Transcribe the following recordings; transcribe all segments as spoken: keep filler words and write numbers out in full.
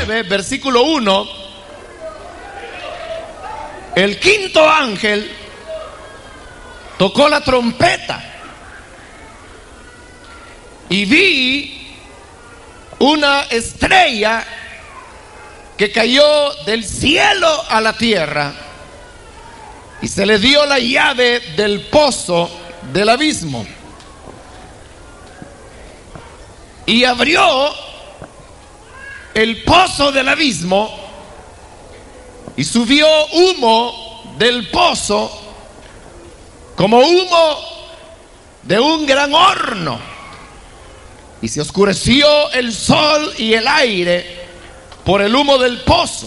nueve, versículo uno, el quinto ángel tocó la trompeta y vi una estrella que cayó del cielo a la tierra y se le dio la llave del pozo del abismo. Y abrió el pozo del abismo y subió humo del pozo como humo de un gran horno. Y se oscureció el sol y el aire por el humo del pozo.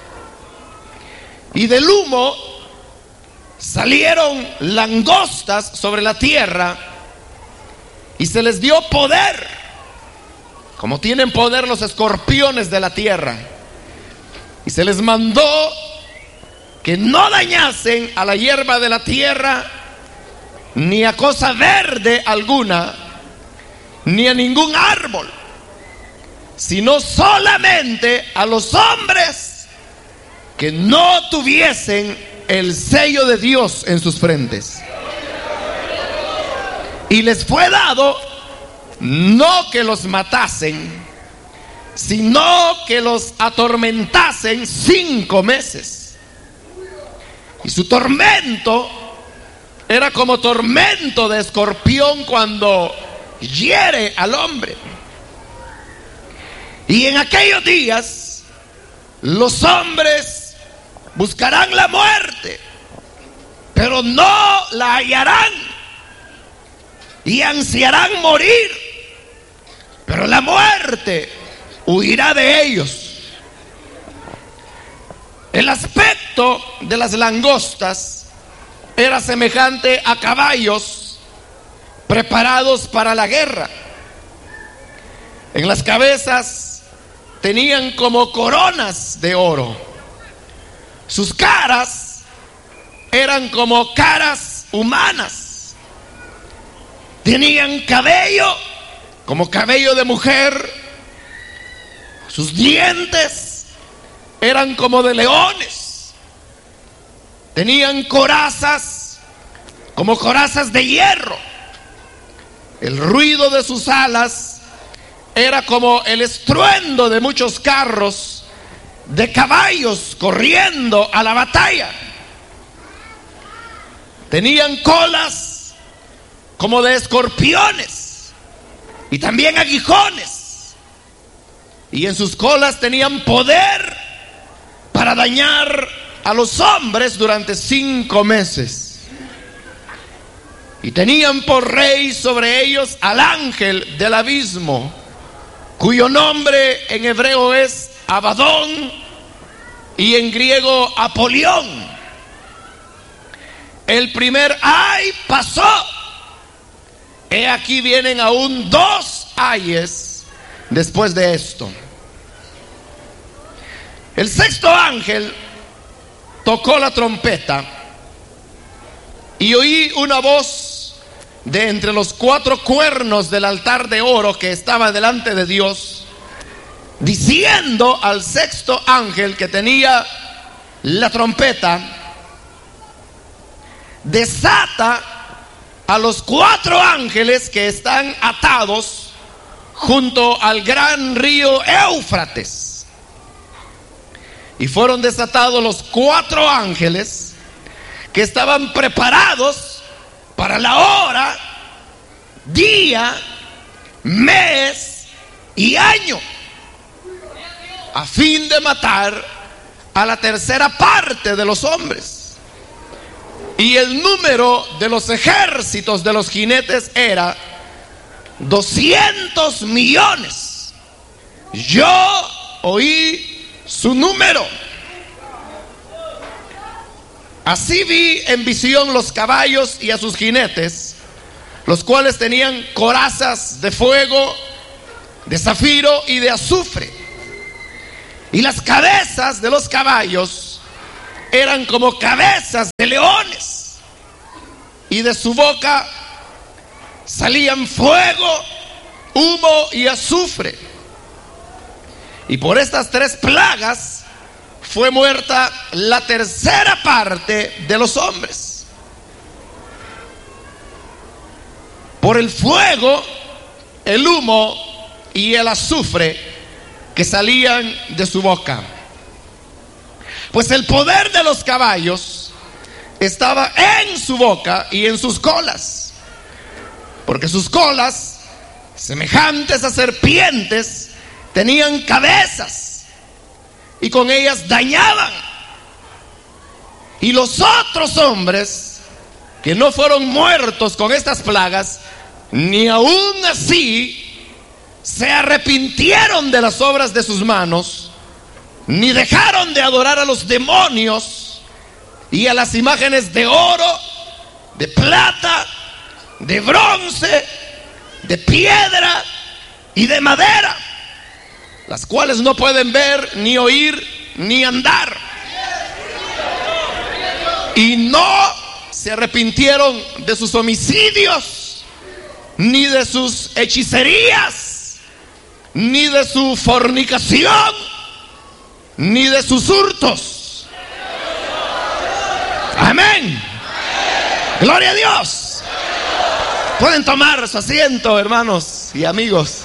Y del humo salieron langostas sobre la tierra y se les dio poder, como tienen poder los escorpiones de la tierra. Y se les mandó que no dañasen a la hierba de la tierra, ni a cosa verde alguna, ni a ningún árbol, sino solamente a los hombres que no tuviesen el sello de Dios en sus frentes. Y les fue dado no que los matasen, sino que los atormentasen cinco meses. Y su tormento era como tormento de escorpión cuando hiere al hombre. Y en aquellos días los hombres buscarán la muerte, pero no la hallarán, y ansiarán morir, pero la muerte huirá de ellos. El aspecto de las langostas era semejante a caballos preparados para la guerra. En las cabezas tenían como coronas de oro. Sus caras eran como caras humanas. Tenían cabello como cabello de mujer. Sus dientes eran como de leones. Tenían corazas como corazas de hierro. El ruido de sus alas era como el estruendo de muchos carros de caballos corriendo a la batalla. Tenían colas como de escorpiones y también aguijones. Y en sus colas tenían poder para dañar a los hombres durante cinco meses. Y tenían por rey sobre ellos al ángel del abismo, cuyo nombre en hebreo es Abadón y en griego Apolión. El primer ay pasó. He aquí vienen aún dos ayes después de esto. El sexto ángel tocó la trompeta y oí una voz de entre los cuatro cuernos del altar de oro que estaba delante de Dios, diciendo al sexto ángel que tenía la trompeta: desata a los cuatro ángeles que están atados junto al gran río Éufrates. Y fueron desatados los cuatro ángeles que estaban preparados para la hora, día, mes y año, a fin de matar a la tercera parte de los hombres. Y el número de los ejércitos de los jinetes era doscientos millones. Yo oí su número. Así vi en visión los caballos y a sus jinetes, los cuales tenían corazas de fuego, de zafiro y de azufre. Y las cabezas de los caballos eran como cabezas de leones, y de su boca salían fuego, humo y azufre. Y por estas tres plagas fue muerta la tercera parte de los hombres. Por el fuego, el humo y el azufre que salían de su boca. Pues el poder de los caballos estaba en su boca y en sus colas, porque sus colas, semejantes a serpientes, tenían cabezas y con ellas dañaban. Y los otros hombres que no fueron muertos con estas plagas, ni aún así se arrepintieron de las obras de sus manos, ni dejaron de adorar a los demonios y a las imágenes de oro, de plata, de bronce, de piedra y de madera, las cuales no pueden ver, ni oír, ni andar. Y no se arrepintieron de sus homicidios, ni de sus hechicerías, ni de su fornicación, ni de sus hurtos. Amén. Gloria a Dios. Pueden tomar su asiento, hermanos y amigos.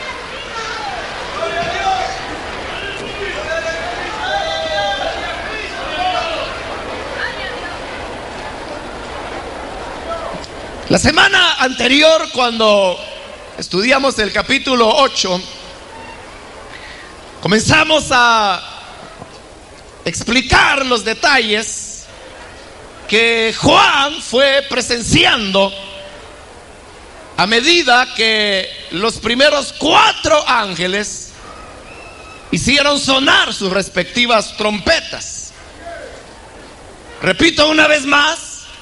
La semana anterior, cuando estudiamos el capítulo ocho, comenzamos a explicar los detalles que Juan fue presenciando a medida que los primeros cuatro ángeles hicieron sonar sus respectivas trompetas. Repito una vez más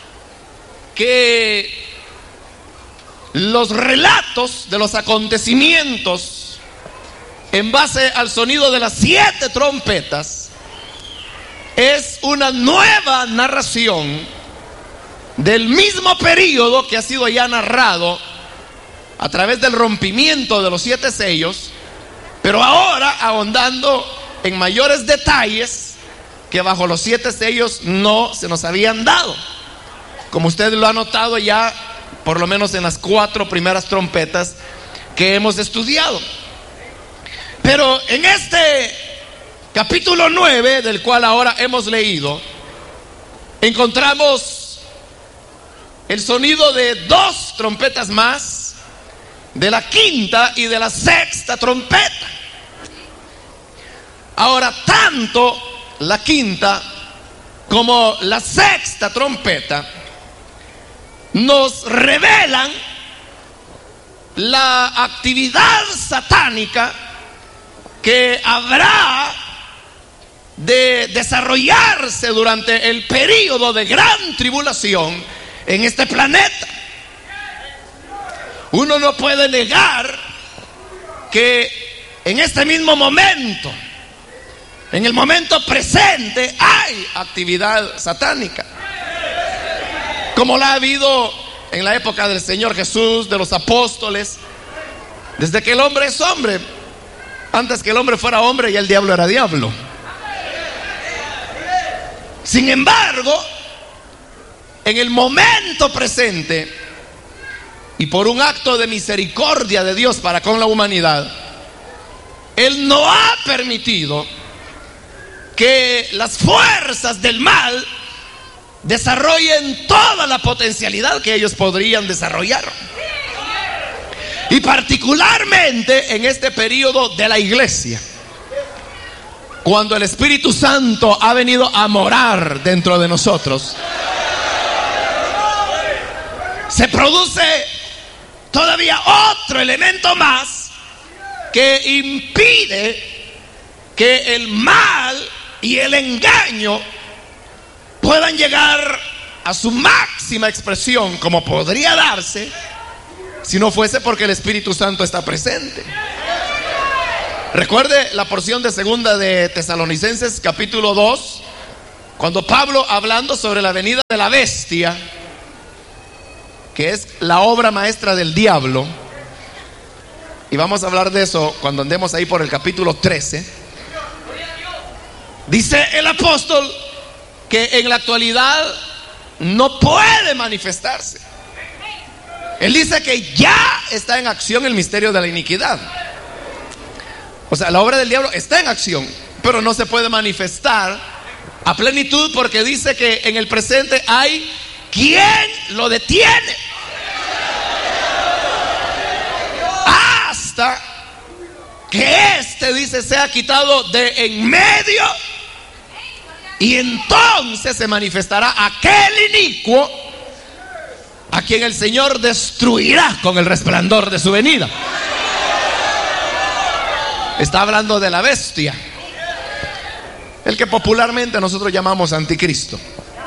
que los relatos de los acontecimientos en base al sonido de las siete trompetas es una nueva narración del mismo periodo que ha sido ya narrado a través del rompimiento de los siete sellos, pero ahora ahondando en mayores detalles que bajo los siete sellos no se nos habían dado, como usted lo ha notado ya por lo menos en las cuatro primeras trompetas que hemos estudiado. Pero en este capítulo nueve, del cual ahora hemos leído, encontramos el sonido de dos trompetas más, de la quinta y de la sexta trompeta. Ahora, tanto la quinta como la sexta trompeta nos revelan la actividad satánica que habrá de desarrollarse durante el período de gran tribulación en este planeta. Uno no puede negar que en este mismo momento, en el momento presente, hay actividad satánica, como la ha habido en la época del Señor Jesús, de los apóstoles, desde que el hombre es hombre. Antes que el hombre fuera hombre, ya el diablo era diablo. Sin embargo, en el momento presente, y por un acto de misericordia de Dios para con la humanidad, Él no ha permitido que las fuerzas del mal desarrollen toda la potencialidad que ellos podrían desarrollar. Y particularmente en este periodo de la iglesia, cuando el Espíritu Santo ha venido a morar dentro de nosotros, se produce todavía otro elemento más que impide que el mal y el engaño puedan llegar a su máxima expresión, como podría darse si no fuese porque el Espíritu Santo está presente. Recuerde la porción de segunda de Tesalonicenses capítulo dos, cuando Pablo, hablando sobre la venida de la bestia, que es la obra maestra del diablo, y vamos a hablar de eso cuando andemos ahí por el capítulo trece. Dice el apóstol que en la actualidad no puede manifestarse. Él dice que ya está en acción el misterio de la iniquidad. O sea, la obra del diablo está en acción, pero no se puede manifestar a plenitud porque dice que en el presente hay quien lo detiene hasta que este, dice, sea quitado de en medio, y entonces se manifestará aquel inicuo a quien el Señor destruirá con el resplandor de su venida. Está hablando de la bestia, el que popularmente nosotros llamamos anticristo.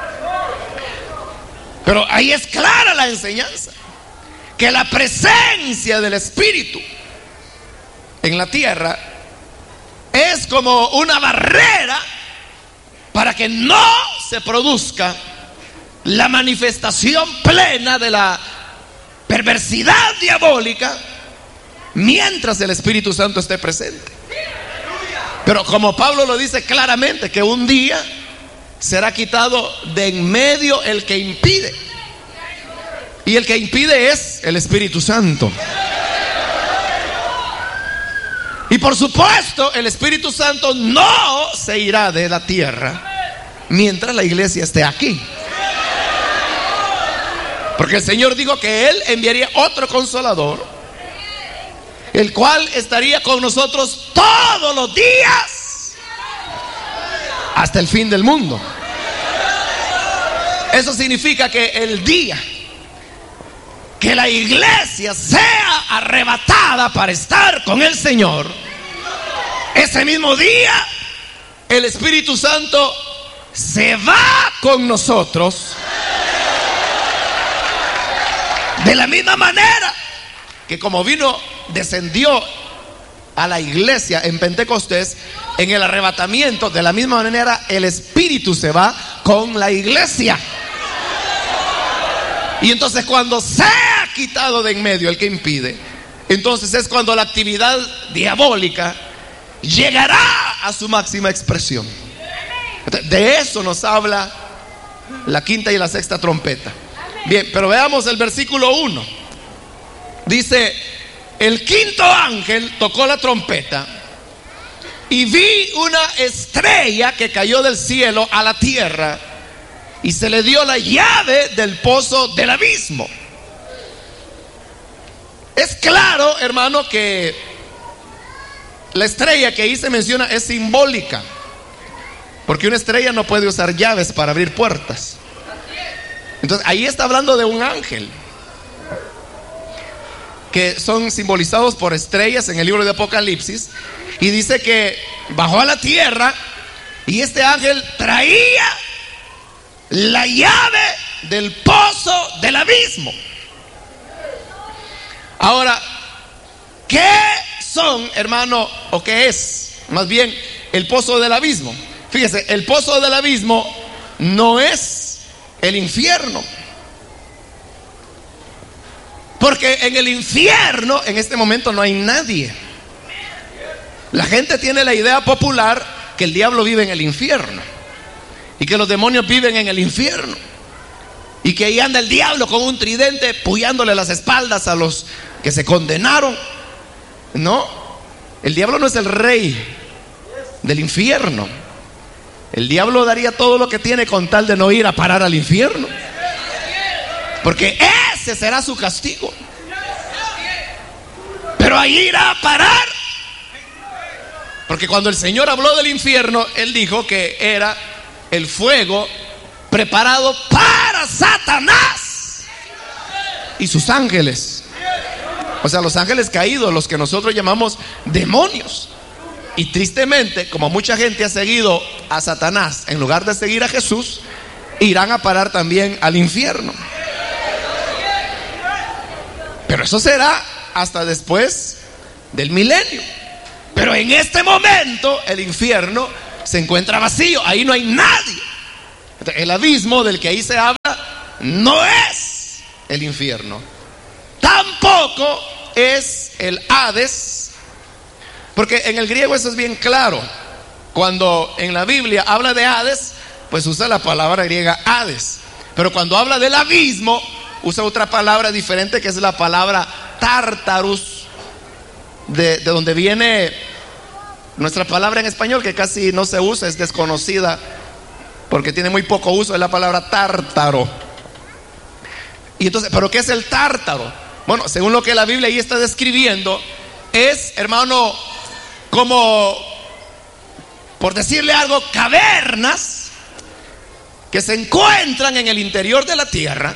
Pero ahí es clara la enseñanza, que la presencia del Espíritu en la tierra es como una barrera para que no se produzca la manifestación plena de la perversidad diabólica mientras el Espíritu Santo esté presente. Pero como Pablo lo dice claramente, que un día será quitado de en medio el que impide, y el que impide es el Espíritu Santo. Y por supuesto el Espíritu Santo no se irá de la tierra mientras la iglesia esté aquí, porque el Señor dijo que Él enviaría otro consolador, el cual estaría con nosotros todos los días hasta el fin del mundo. Eso significa que el día que la iglesia sea arrebatada para estar con el Señor, ese mismo día el Espíritu Santo se va con nosotros, de la misma manera que como vino, descendió a la iglesia en Pentecostés, en el arrebatamiento, de la misma manera el Espíritu se va con la iglesia. Y entonces cuando sea quitado de en medio el que impide, entonces es cuando la actividad diabólica llegará a su máxima expresión. De eso nos habla la quinta y la sexta trompeta. Bien, pero veamos el versículo uno. Dice: el quinto ángel tocó la trompeta y vi una estrella que cayó del cielo a la tierra, y se le dio la llave del pozo del abismo. Es claro, hermano, que la estrella que ahí se menciona es simbólica, porque una estrella no puede usar llaves para abrir puertas. Entonces ahí está hablando de un ángel, que son simbolizados por estrellas en el libro de Apocalipsis, y dice que bajó a la tierra y este ángel traía la llave del pozo del abismo. Ahora, ¿qué son, hermano, o qué es más bien el pozo del abismo? Fíjese, el pozo del abismo no es el infierno, porque en el infierno en este momento no hay nadie. La gente tiene la idea popular que el diablo vive en el infierno y que los demonios viven en el infierno, y que ahí anda el diablo con un tridente puyándole las espaldas a los que se condenaron. No, el diablo no es el rey del infierno. El diablo daría todo lo que tiene con tal de no ir a parar al infierno, porque ese será su castigo. Pero ahí irá a parar, porque cuando el Señor habló del infierno, Él dijo que era el fuego preparado para Satanás y sus ángeles. O sea, los ángeles caídos, los que nosotros llamamos demonios. Y tristemente, como mucha gente ha seguido a Satanás en lugar de seguir a Jesús, irán a parar también al infierno. Pero eso será hasta después del milenio. Pero en este momento el infierno se encuentra vacío, ahí no hay nadie. El abismo del que ahí se habla no es el infierno, tampoco es el Hades, porque en el griego eso es bien claro. Cuando en la Biblia habla de Hades, pues usa la palabra griega Hades, pero cuando habla del abismo usa otra palabra diferente, que es la palabra Tartarus, de, de donde viene nuestra palabra en español, que casi no se usa, es desconocida porque tiene muy poco uso, es la palabra tártaro. Y entonces, ¿pero qué es el tártaro? Bueno, según lo que la Biblia ahí está describiendo, es, hermano, como, por decirle algo, cavernas que se encuentran en el interior de la tierra,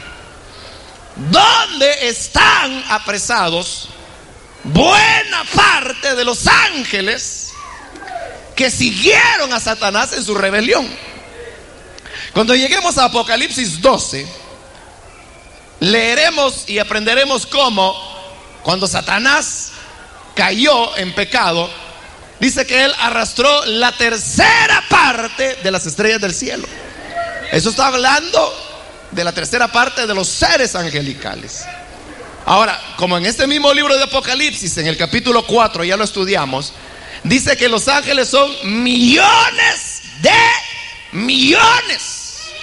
donde están apresados buena parte de los ángeles que siguieron a Satanás en su rebelión. Cuando lleguemos a Apocalipsis doce, leeremos y aprenderemos cómo, cuando Satanás cayó en pecado, dice que él arrastró la tercera parte de las estrellas del cielo. Eso está hablando de la tercera parte de los seres angelicales. Ahora, como en este mismo libro de Apocalipsis, en el capítulo cuatro, ya lo estudiamos, dice que los ángeles son millones de millones.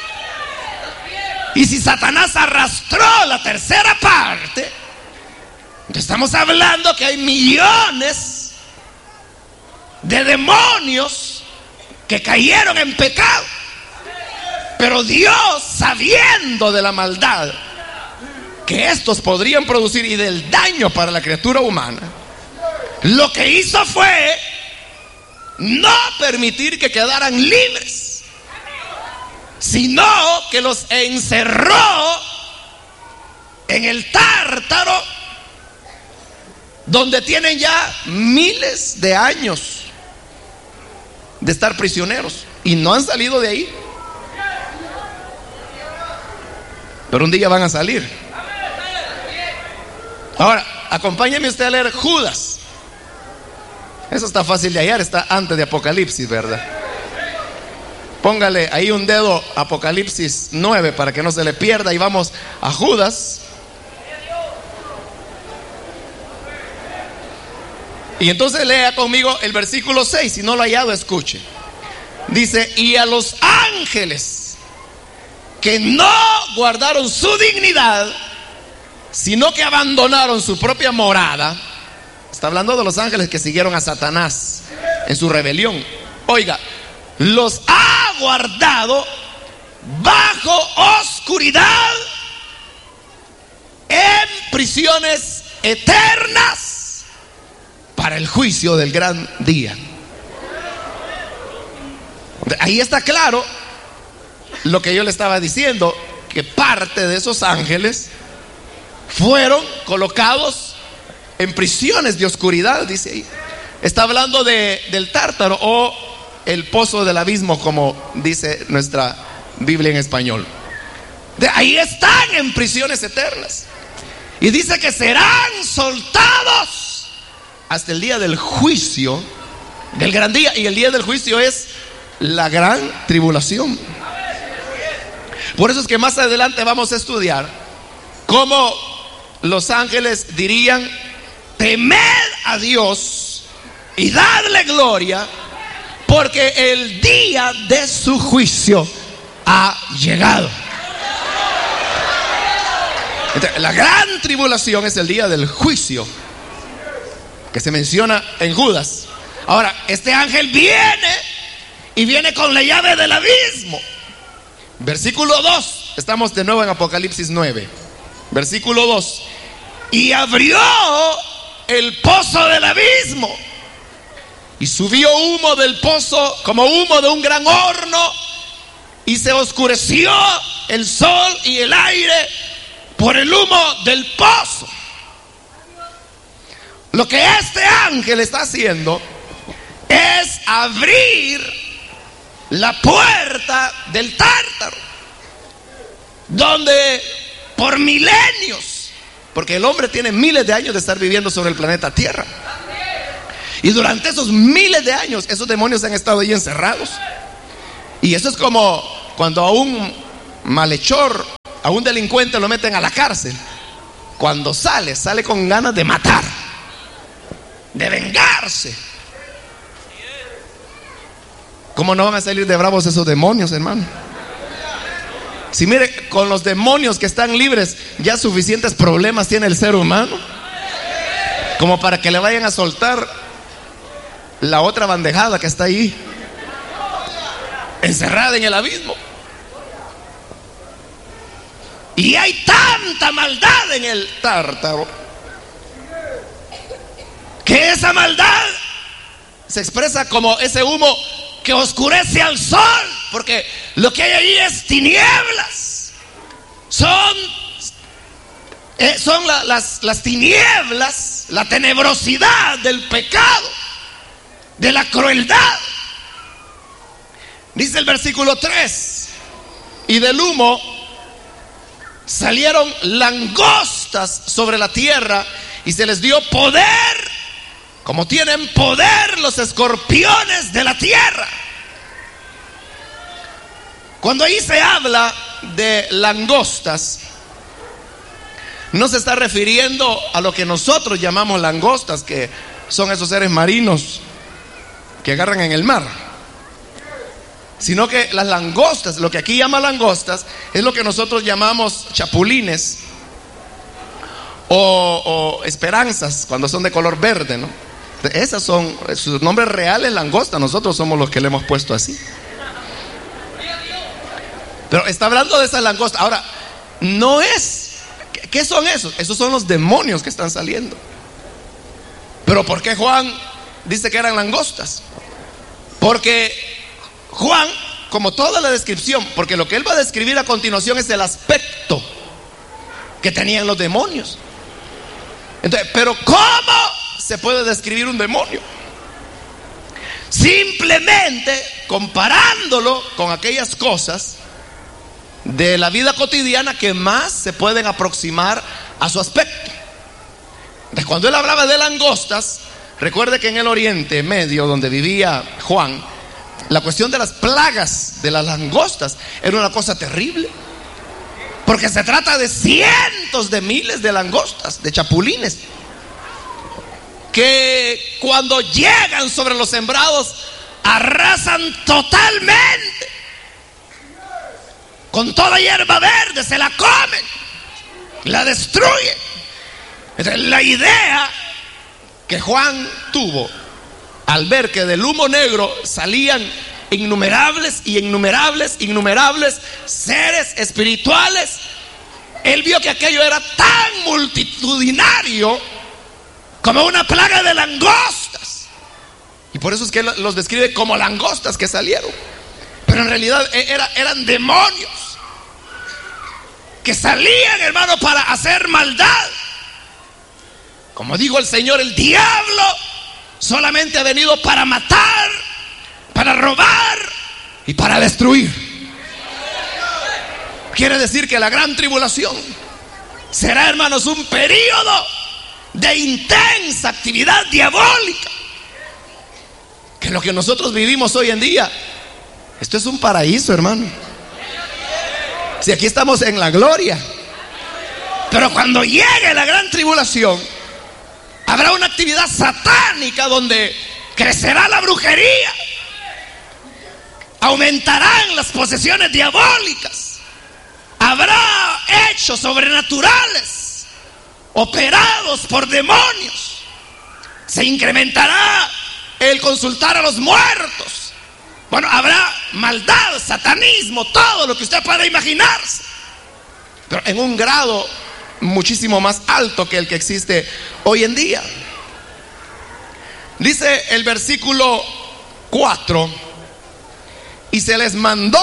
Y si Satanás arrastró la tercera parte, estamos hablando que hay millones de demonios que cayeron en pecado. Pero Dios, sabiendo de la maldad que estos podrían producir y del daño para la criatura humana, lo que hizo fue no permitir que quedaran libres, sino que los encerró en el Tártaro, donde tienen ya miles de años de estar prisioneros y no han salido de ahí. Pero un día van a salir. Ahora, acompáñeme usted a leer Judas. Eso está fácil de hallar, está antes de Apocalipsis, ¿verdad? Póngale ahí un dedo Apocalipsis nueve para que no se le pierda, y vamos a Judas. Y entonces lea conmigo el versículo seis, si no lo ha hallado, escuche. Dice: y a los ángeles que no guardaron su dignidad, sino que abandonaron su propia morada. Está hablando de los ángeles que siguieron a Satanás en su rebelión. Oiga, los ha guardado bajo oscuridad en prisiones eternas para el juicio del gran día. Ahí está claro lo que yo le estaba diciendo, que parte de esos ángeles fueron colocados en prisiones de oscuridad, dice ahí. Está hablando de, del Tártaro, o el pozo del abismo, como dice nuestra Biblia en español. De ahí están en prisiones eternas. Y dice que serán soltados hasta el día del juicio, del gran día. Y el día del juicio es la gran tribulación. Por eso es que más adelante vamos a estudiar cómo los ángeles dirían: temed a Dios y dadle gloria, porque el día de su juicio ha llegado. Entonces, la gran tribulación es el día del juicio que se menciona en Judas. Ahora, este ángel viene y viene con la llave del abismo. Versículo dos, estamos de nuevo en Apocalipsis nueve. Versículo dos: y abrió el pozo del abismo, y subió humo del pozo como humo de un gran horno, y se oscureció el sol y el aire por el humo del pozo. Lo que este ángel está haciendo es abrir la puerta del Tártaro, donde por milenios, porque el hombre tiene miles de años de estar viviendo sobre el planeta Tierra, y durante esos miles de años esos demonios han estado ahí encerrados. Y eso es como cuando a un malhechor, a un delincuente lo meten a la cárcel. Cuando sale, sale con ganas de matar. de vengarse. ¿Cómo no van a salir de bravos esos demonios, hermano? Si mire, con los demonios que están libres, ya suficientes problemas tiene el ser humano como para que le vayan a soltar la otra bandejada que está ahí, encerrada en el abismo. Y hay tanta maldad en el Tártaro que esa maldad se expresa como ese humo que oscurece al sol, porque lo que hay ahí es tinieblas. Son, eh, son la, las, las tinieblas, la tenebrosidad del pecado, de la crueldad. Dice el versículo tres: y del humo salieron langostas sobre la tierra y se les dio poder, como tienen poder los escorpiones de la tierra. Cuando ahí se habla de langostas, no se está refiriendo a lo que nosotros llamamos langostas, que son esos seres marinos que agarran en el mar, sino que las langostas, lo que aquí llama langostas, es lo que nosotros llamamos chapulines o, o esperanzas cuando son de color verde, ¿no? Esas son, sus nombres reales, langosta. Nosotros somos los que le hemos puesto así. Pero está hablando de esas langostas. Ahora, no es, ¿qué son esos? Esos son los demonios que están saliendo. Pero ¿por qué Juan dice que eran langostas? Porque Juan, como toda la descripción, porque lo que él va a describir a continuación es el aspecto que tenían los demonios. Entonces, pero ¿cómo se puede describir un demonio? Simplemente comparándolo con aquellas cosas de la vida cotidiana que más se pueden aproximar a su aspecto. Entonces, cuando él hablaba de langostas, recuerde que en el Oriente Medio, donde vivía Juan, la cuestión de las plagas de las langostas era una cosa terrible, porque se trata de cientos de miles de langostas, de chapulines, que cuando llegan sobre los sembrados arrasan totalmente. Con toda hierba verde se la comen, la destruyen. Entonces, la idea que Juan tuvo al ver que del humo negro salían innumerables y innumerables, innumerables seres espirituales, él vio que aquello era tan multitudinario como una plaga de langostas. Y por eso es que los describe como langostas que salieron. Pero en realidad era, eran demonios que salían, hermano, para hacer maldad. Como dijo el Señor, el diablo solamente ha venido para matar, para robar y para destruir. Quiere decir que la gran tribulación será, hermanos, un periodo de intensa actividad diabólica. Que lo que nosotros vivimos hoy en día, esto es un paraíso, hermano. Si aquí estamos en la gloria, pero cuando llegue la gran tribulación, habrá una actividad satánica donde crecerá la brujería, aumentarán las posesiones diabólicas, habrá hechos sobrenaturales operados por demonios, se incrementará el consultar a los muertos. Bueno, habrá maldad, satanismo, todo lo que usted pueda imaginarse, pero en un grado muchísimo más alto que el que existe hoy en día. Dice el versículo cuatro: y se les mandó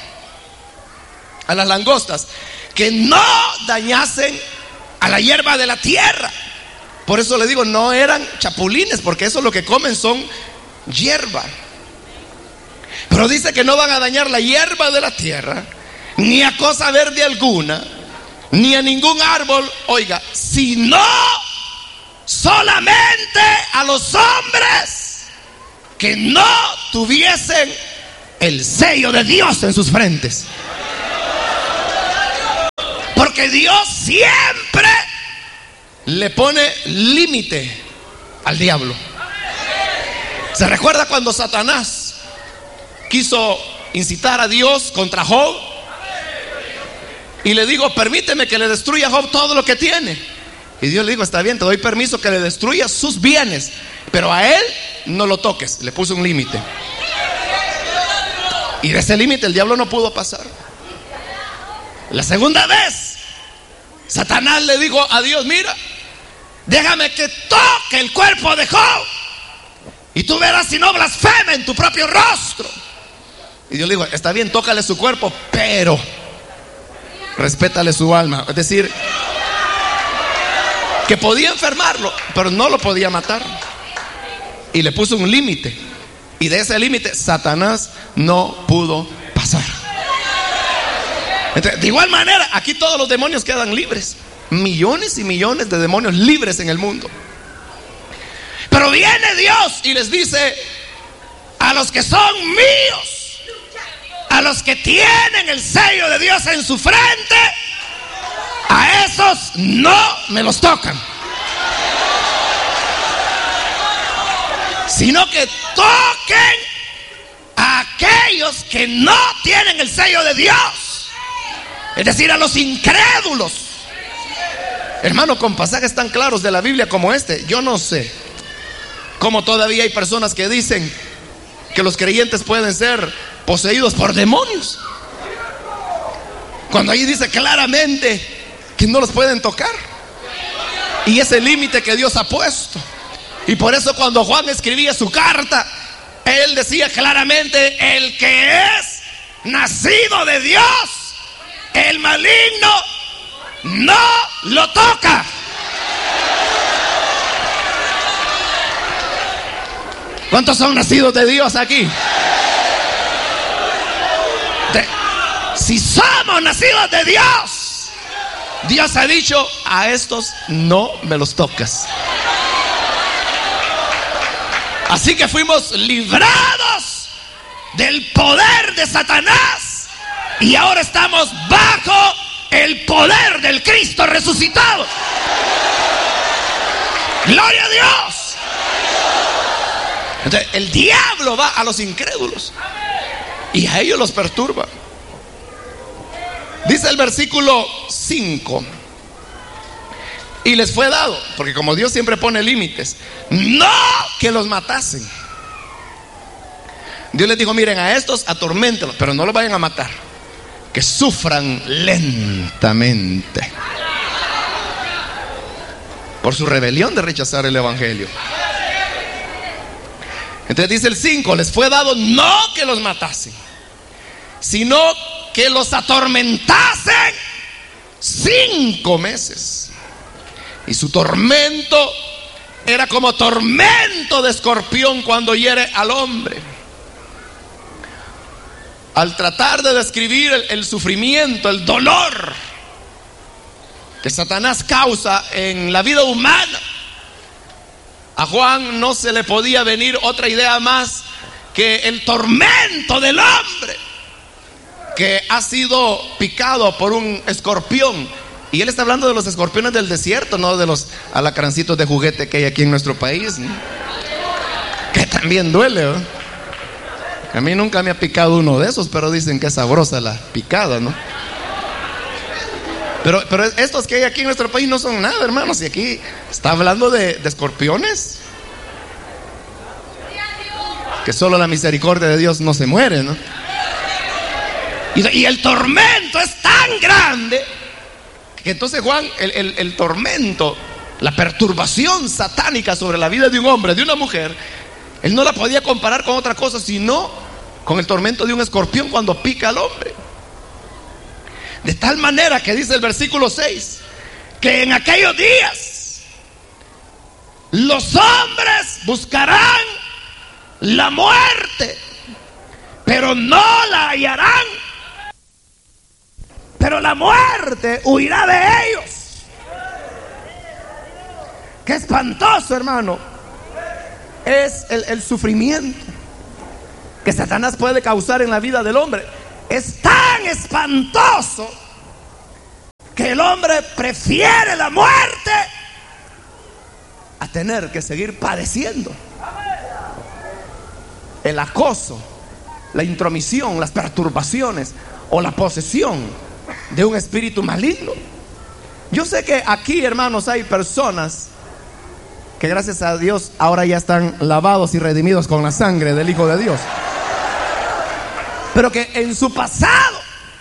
a las langostas que no dañasen a la hierba de la tierra. Por eso le digo, no eran chapulines, porque eso lo que comen son hierba. Pero dice que no van a dañar la hierba de la tierra, ni a cosa verde alguna, ni a ningún árbol, oiga, sino solamente a los hombres que no tuviesen el sello de Dios en sus frentes. Porque Dios siempre le pone límite al diablo. ¿Se recuerda cuando Satanás quiso incitar a Dios contra Job? Y le digo, permíteme que le destruya a Job todo lo que tiene. Y Dios le dijo, está bien, te doy permiso que le destruya sus bienes, pero a él no lo toques. Le puso un límite. Y de ese límite el diablo no pudo pasar. La segunda vez, Satanás le dijo a Dios, mira, déjame que toque el cuerpo de Job y tú verás si no blasfema en tu propio rostro. Y Dios le dijo, está bien, tócale su cuerpo, pero respétale su alma. Es decir, que podía enfermarlo, pero no lo podía matar. Y le puso un límite. Y de ese límite Satanás no pudo pasar. Entonces, de igual manera, aquí todos los demonios quedan libres. Millones y millones de demonios libres en el mundo. Pero viene Dios y les dice, a los que son míos, a los que tienen el sello de Dios en su frente, a esos no me los tocan, sino que toquen a aquellos que no tienen el sello de Dios, es decir, a los incrédulos. Hermano, con pasajes tan claros de la Biblia como este, yo no sé cómo todavía hay personas que dicen que los creyentes pueden ser poseídos por demonios, cuando ahí dice claramente que no los pueden tocar. Y ese límite que Dios ha puesto. Y por eso cuando Juan escribía su carta, él decía claramente, el que es nacido de Dios, el maligno no lo toca. ¿Cuántos son nacidos de Dios aquí? De, si somos nacidos de Dios, Dios ha dicho, a estos no me los tocas. Así que fuimos librados del poder de Satanás y ahora estamos bajo el poder del Cristo resucitado. Gloria a Dios. Entonces, el diablo va a los incrédulos y a ellos los perturba. Dice el versículo cinco, y les fue dado, porque como Dios siempre pone límites, no que los matasen. Dios les dijo, miren, a estos atorméntenlos, pero no los vayan a matar, que sufran lentamente por su rebelión de rechazar el evangelio. Entonces dice el cinco, les fue dado no que los matasen, sino que los atormentasen cinco meses. Y su tormento era como tormento de escorpión cuando hiere al hombre. Al tratar de describir el, el sufrimiento, el dolor que Satanás causa en la vida humana, a Juan no se le podía venir otra idea más que el tormento del hombre que ha sido picado por un escorpión. Y él está hablando de los escorpiones del desierto, no de los alacrancitos de juguete que hay aquí en nuestro país, ¿no? Que también duele, ¿no? A mí nunca me ha picado uno de esos, pero dicen que es sabrosa la picada, ¿no? Pero, pero estos que hay aquí en nuestro país no son nada, hermanos. Y aquí está hablando de, de escorpiones que solo la misericordia de Dios no se muere, ¿no? Y, y el tormento es tan grande que entonces Juan, el, el, el tormento, la perturbación satánica sobre la vida de un hombre, de una mujer, él no la podía comparar con otra cosa sino con el tormento de un escorpión cuando pica al hombre. De tal manera que dice el versículo seis, que en aquellos días los hombres buscarán la muerte, pero no la hallarán, pero la muerte huirá de ellos. Qué espantoso, hermano, es el, el sufrimiento que Satanás puede causar en la vida del hombre. Es tan espantoso que el hombre prefiere la muerte a tener que seguir padeciendo el acoso, la intromisión, las perturbaciones o la posesión de un espíritu maligno. Yo sé que aquí, hermanos, hay personas que gracias a Dios ahora ya están lavados y redimidos con la sangre del Hijo de Dios, pero que en su pasado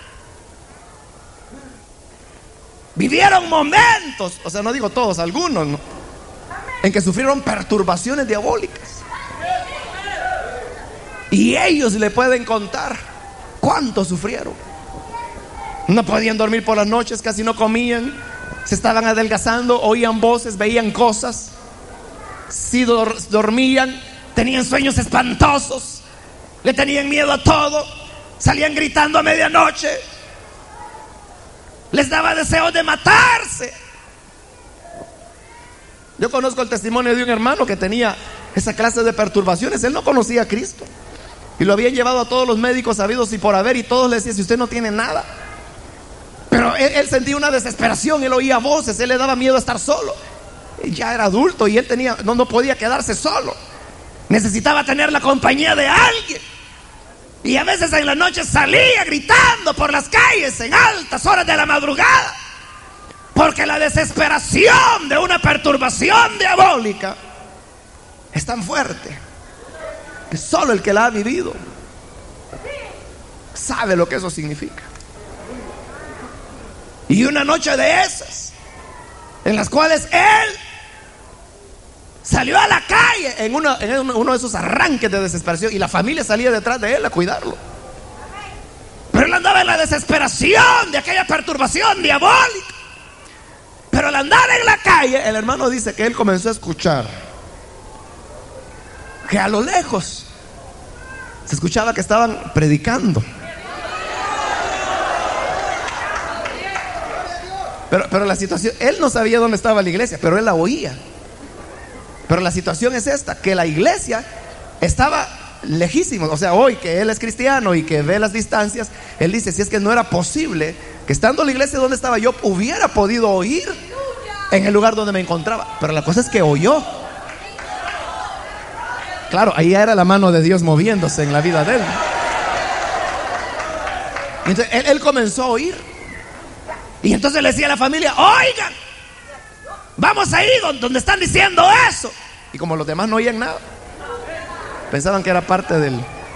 vivieron momentos, o sea, no digo todos, algunos, ¿no?, en que sufrieron perturbaciones diabólicas. Y ellos le pueden contar cuánto sufrieron. No podían dormir por las noches, casi no comían, se estaban adelgazando, oían voces, veían cosas. Si dor- dormían, tenían sueños espantosos, le tenían miedo a todo, salían gritando a medianoche, les daba deseo de matarse. Yo conozco el testimonio de un hermano que tenía esa clase de perturbaciones. Él no conocía a Cristo y lo habían llevado a todos los médicos sabidos y por haber, y todos le decían: si usted no tiene nada. Pero él, él sentía una desesperación, él oía voces, él le daba miedo a estar solo. Ya era adulto y él tenía, no, no podía quedarse solo, necesitaba tener la compañía de alguien. Y a veces en la noche salía gritando por las calles en altas horas de la madrugada, porque la desesperación de una perturbación diabólica es tan fuerte que solo el que la ha vivido sabe lo que eso significa. Y una noche de esas, en las cuales él salió a la calle en, una, en uno de esos arranques de desesperación, y la familia salía detrás de él a cuidarlo, pero él andaba en la desesperación de aquella perturbación diabólica. Pero al andar en la calle, el hermano dice que él comenzó a escuchar que a lo lejos se escuchaba que estaban predicando. Pero, pero la situación, él no sabía dónde estaba la iglesia, pero él la oía. Pero la situación es esta, que la iglesia estaba lejísimo. O sea, hoy que él es cristiano y que ve las distancias, él dice: si es que no era posible que estando en la iglesia donde estaba yo hubiera podido oír en el lugar donde me encontraba. Pero la cosa es que oyó. Claro, ahí era la mano de Dios moviéndose en la vida de él. Entonces él, él comenzó a oír. Y entonces le decía a la familia: oigan, vamos ahí donde están diciendo eso. Y como los demás no oían nada, pensaban que era parte del...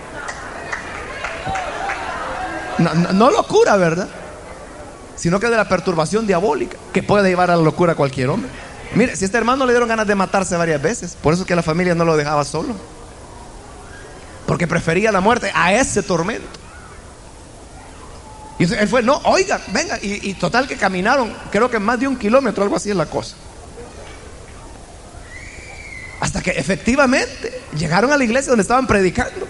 No, no, no locura, ¿verdad?, sino que de la perturbación diabólica que puede llevar a la locura a cualquier hombre. Mire, si a este hermano le dieron ganas de matarse varias veces, por eso es que la familia no lo dejaba solo, porque prefería la muerte a ese tormento. Y él fue: no, oigan, venga. Y, y total que caminaron, creo que más de un kilómetro, algo así es la cosa, hasta que efectivamente llegaron a la iglesia donde estaban predicando.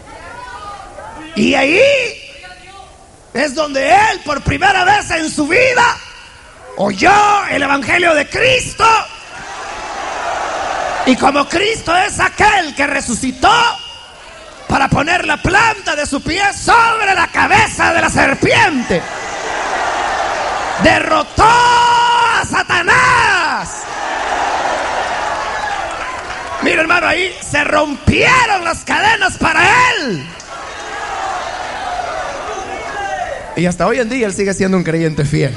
Y ahí es donde él por primera vez en su vida oyó el evangelio de Cristo. Y como Cristo es aquel que resucitó para poner la planta de su pie sobre la cabeza de la serpiente, derrotó a Satanás. Mira, hermano, ahí se rompieron las cadenas para él. Y hasta hoy en día él sigue siendo un creyente fiel.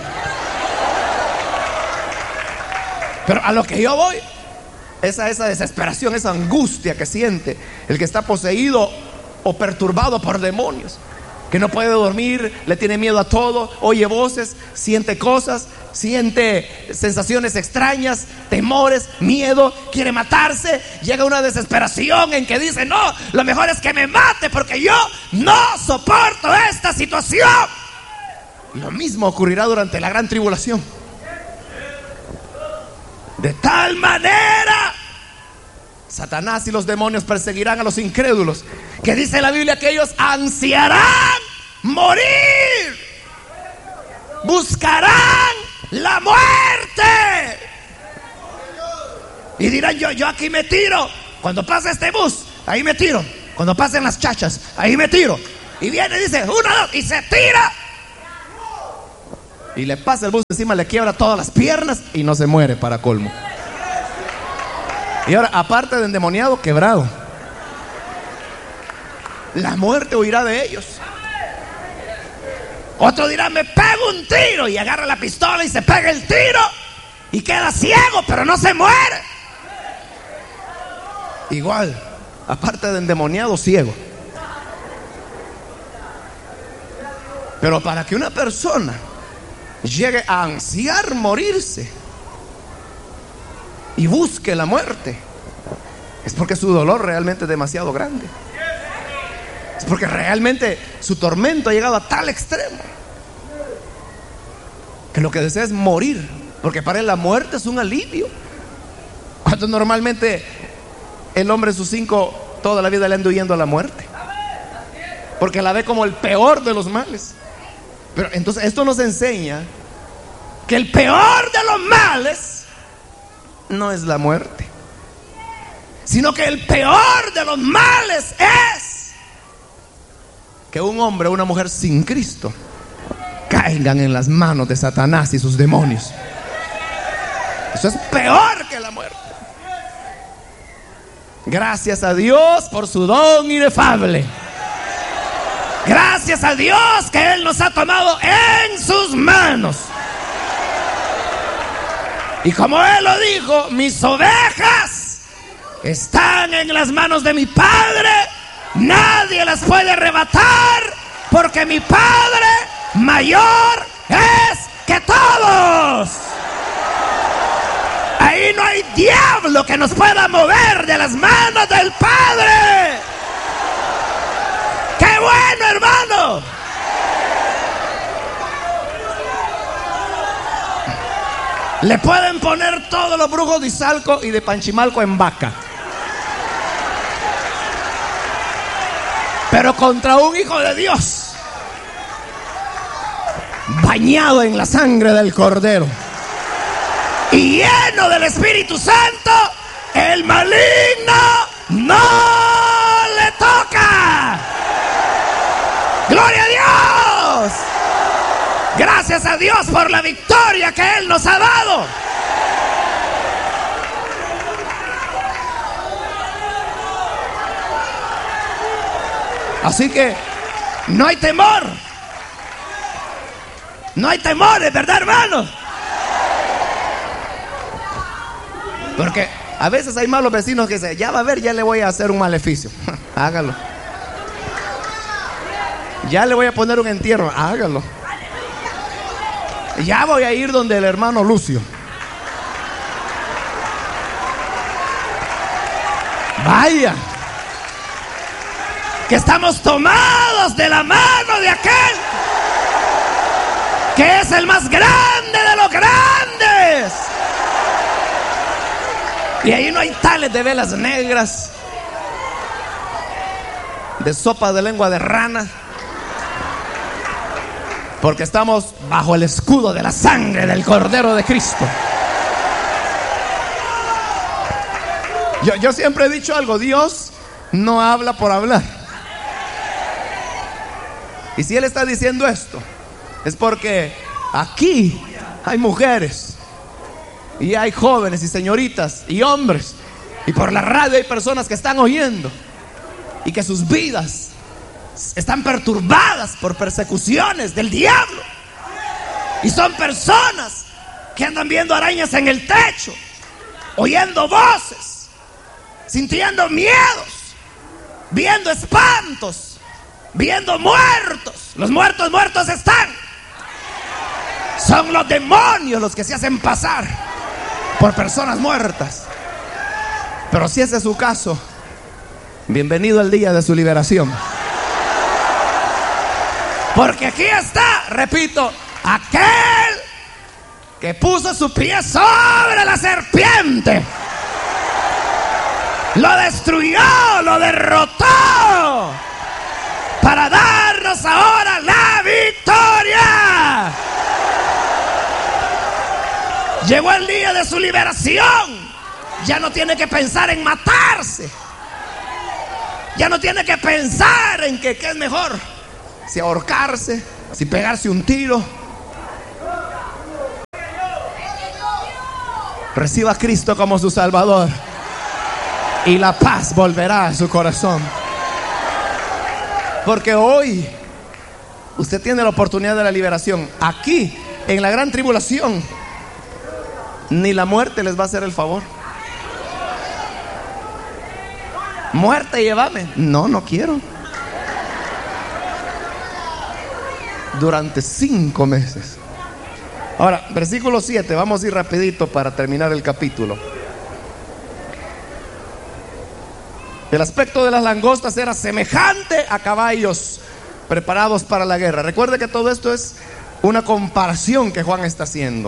Pero a lo que yo voy, esa, esa desesperación, esa angustia que siente el que está poseído o perturbado por demonios, que no puede dormir, le tiene miedo a todo, oye voces, siente cosas, siente sensaciones extrañas, temores, miedo, quiere matarse, llega una desesperación en que dice: no, lo mejor es que me mate porque yo no soporto esta situación. Lo mismo ocurrirá durante la gran tribulación. De tal manera Satanás y los demonios perseguirán a los incrédulos, que dice la Biblia que ellos ansiarán morir, buscarán la muerte y dirán: yo, yo aquí me tiro. Cuando pase este bus, ahí me tiro. Cuando pasen las chachas, ahí me tiro. Y viene y dice: una, dos, y se tira. Y le pasa el bus encima, le quiebra todas las piernas y no se muere, para colmo. Y ahora, aparte de endemoniado, quebrado. La muerte huirá de ellos. Otro dirá, me pego un tiro, y agarra la pistola y se pega el tiro y queda ciego, pero no se muere. Igual, aparte de endemoniado, ciego. Pero para que una persona llegue a ansiar morirse y busque la muerte, es porque su dolor realmente es demasiado grande. Es porque realmente su tormento ha llegado a tal extremo que lo que desea es morir, porque para él la muerte es un alivio. Cuando normalmente el hombre en sus cinco toda la vida le anda huyendo a la muerte, porque la ve como el peor de los males. Pero entonces esto nos enseña que el peor de los males no es la muerte, sino que el peor de los males es que un hombre o una mujer sin Cristo caigan en las manos de Satanás y sus demonios. Eso es peor que la muerte. Gracias a Dios por su don inefable. Gracias a Dios que Él nos ha tomado en sus manos. Y como Él lo dijo, mis ovejas están en las manos de mi Padre. Nadie las puede arrebatar, porque mi Padre mayor es que todos. Ahí no hay diablo que nos pueda mover de las manos del Padre. ¡Qué bueno, hermano! Le pueden poner todos los brujos de Izalco y de Panchimalco en vaca, pero contra un hijo de Dios bañado en la sangre del Cordero y lleno del Espíritu Santo, el maligno no le toca. ¡Gloria a Dios! Gracias a Dios por la victoria que Él nos ha dado. Así que no hay temor. No hay temores, ¿verdad, hermano? Porque a veces hay malos vecinos que dicen, ya va a ver, ya le voy a hacer un maleficio. Hágalo. Ya le voy a poner un entierro. Hágalo. Ya voy a ir donde el hermano Lucio. Vaya, que estamos tomados de la mano de aquel que es el más grande de los grandes. Y ahí no hay tales de velas negras, de sopa de lengua de rana, porque estamos bajo el escudo de la sangre del Cordero de Cristo. Yo, yo siempre he dicho algo: Dios no habla por hablar. Y si Él está diciendo esto, es porque aquí hay mujeres, y hay jóvenes y señoritas y hombres, y por la radio hay personas que están oyendo y que sus vidas están perturbadas por persecuciones del diablo. Y son personas que andan viendo arañas en el techo, oyendo voces, sintiendo miedos, viendo espantos, viendo muertos. Los muertos muertos están. Son los demonios los que se hacen pasar por personas muertas. Pero si ese es su caso, bienvenido al día de su liberación. Porque aquí está, repito, aquel que puso su pie sobre la serpiente, lo destruyó, lo derrotó, para darnos ahora la victoria. Llegó el día de su liberación. Ya no tiene que pensar en matarse. Ya no tiene que pensar en que qué es mejor, si ahorcarse, si pegarse un tiro. Reciba a Cristo como su Salvador. y la paz volverá a su corazón. Porque hoy usted tiene la oportunidad de la liberación. Aquí, en la gran tribulación, ni la muerte les va a hacer el favor. Muerte, llévame. No, no quiero. Durante cinco meses. Ahora, versículo siete, vamos a ir rapidito para terminar el capítulo. El aspecto de las langostas era semejante a caballos preparados para la guerra. Recuerde que todo esto es una comparación que Juan está haciendo.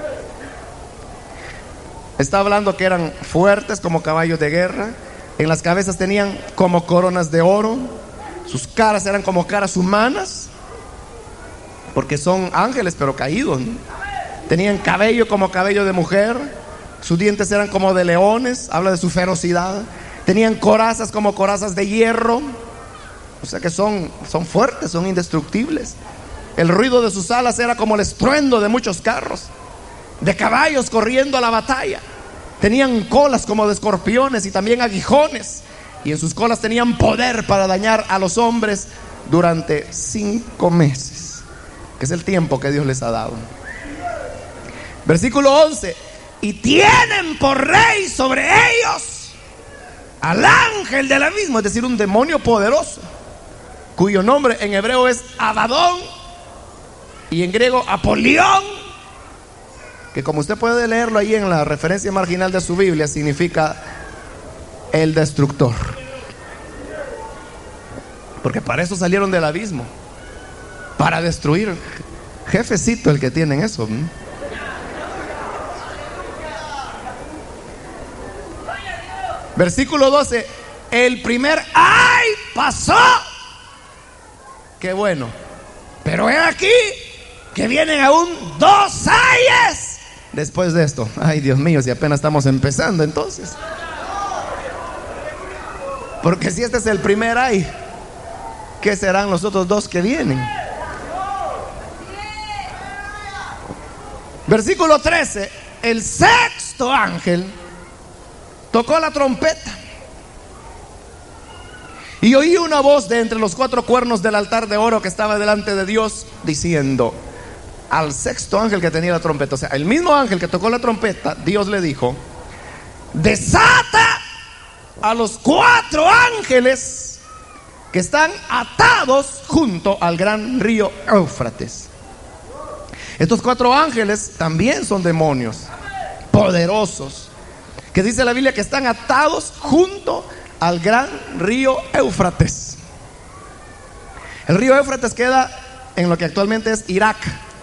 Está hablando que eran fuertes como caballos de guerra. En las cabezas tenían como coronas de oro. Sus caras eran como caras humanas, porque son ángeles pero caídos, ¿no? Tenían cabello como cabello de mujer. Sus dientes eran como de leones. Habla de su ferocidad. Tenían corazas como corazas de hierro. O sea que son, son fuertes, son indestructibles. El ruido de sus alas era como el estruendo de muchos carros, de caballos corriendo a la batalla. Tenían colas como de escorpiones y también aguijones. Y en sus colas tenían poder para dañar a los hombres durante cinco meses, que es el tiempo que Dios les ha dado. Versículo once. Y tienen por rey sobre ellos al ángel del abismo, es decir, un demonio poderoso, cuyo nombre en hebreo es Abadón y en griego Apolión, que como usted puede leerlo ahí en la referencia marginal de su Biblia, significa el destructor. Porque para eso salieron del abismo, para destruir. Jefecito el que tienen eso, ¿no? Versículo doce. El primer ay pasó. Qué bueno. Pero he aquí que vienen aún dos ayes después de esto. Ay, Dios mío, si apenas estamos empezando entonces. Porque si este es el primer ay, ¿qué serán los otros dos que vienen? Versículo trece. El sexto ángel tocó la trompeta y oí una voz de entre los cuatro cuernos del altar de oro que estaba delante de Dios, diciendo al sexto ángel que tenía la trompeta, o sea, el mismo ángel que tocó la trompeta, Dios le dijo: desata a los cuatro ángeles que están atados junto al gran río Éufrates. Estos cuatro ángeles también son demonios poderosos, que dice la Biblia que están atados junto al gran río Éufrates. El río Éufrates queda en lo que actualmente es Irak.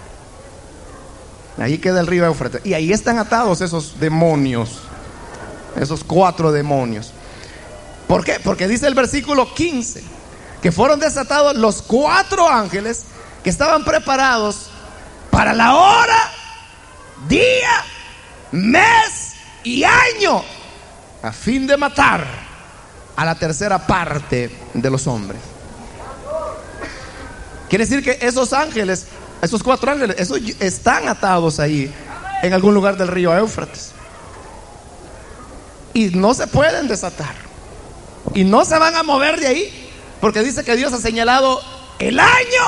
Ahí queda el río Éufrates. Y ahí están atados esos demonios, esos cuatro demonios. ¿Por qué? Porque dice el versículo quince que fueron desatados los cuatro ángeles que estaban preparados para la hora, día, mes y año, a fin de matar a la tercera parte de los hombres. Quiere decir que esos ángeles, esos cuatro ángeles, esos están atados ahí en algún lugar del río Éufrates y no se pueden desatar y no se van a mover de ahí, porque dice que Dios ha señalado el año,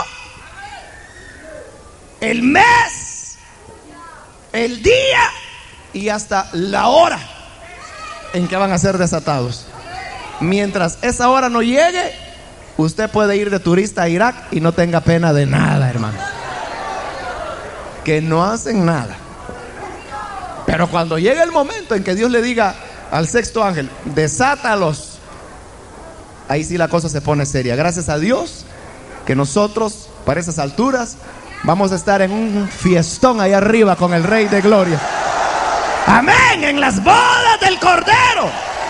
el mes, el día y hasta la hora en que van a ser desatados. Mientras esa hora no llegue, usted puede ir de turista a Irak y no tenga pena de nada, hermano, que no hacen nada. Pero cuando llegue el momento en que Dios le diga al sexto ángel: desátalos, ahí sí la cosa se pone seria. Gracias a Dios que nosotros para esas alturas vamos a estar en un fiestón ahí arriba con el Rey de Gloria. Amén, en las bodas del Cordero.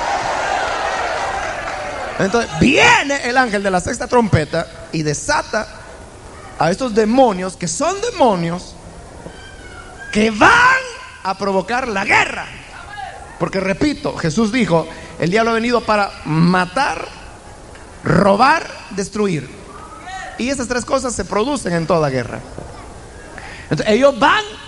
Entonces viene el ángel de la sexta trompeta y desata a estos demonios, que son demonios que van a provocar la guerra. Porque repito, Jesús dijo: el diablo ha venido para matar, robar, destruir. Y esas tres cosas se producen en toda guerra. Entonces ellos van